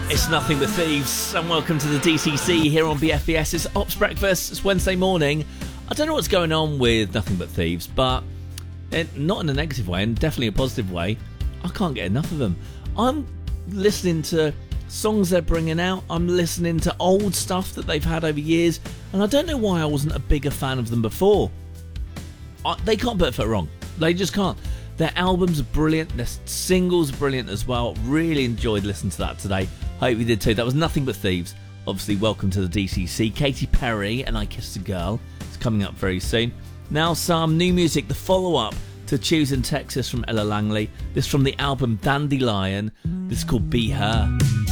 It's Nothing But Thieves, and welcome to the DCC here on BFBS. It's Ops Breakfast, it's Wednesday morning. I don't know what's going on with Nothing But Thieves, but not in a negative way, and definitely a positive way. I can't get enough of them. I'm listening to songs they're bringing out, I'm listening to old stuff that they've had over years, and I don't know why I wasn't a bigger fan of them before. They can't put a foot wrong. They just can't. Their albums are brilliant, their singles are brilliant as well. Really enjoyed listening to that today. Hope you did too. That was Nothing But Thieves. Obviously, welcome to the DCC. Katy Perry and I Kissed a Girl. It's coming up very soon. Now some new music, the follow-up to Choosing Texas from Ella Langley. This from the album Dandelion. This is called Be Her.